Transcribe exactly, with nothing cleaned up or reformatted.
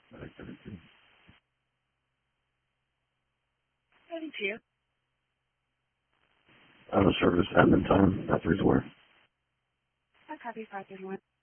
thirty-two. Out of service admin time, that three four. I copy five thirty-one.